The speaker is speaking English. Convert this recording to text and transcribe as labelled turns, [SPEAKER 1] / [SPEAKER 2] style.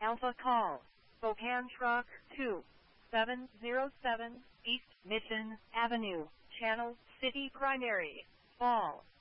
[SPEAKER 1] Alpha Call, Spokane Truck 2707, East Mission Avenue, Channel City Primary, Fall.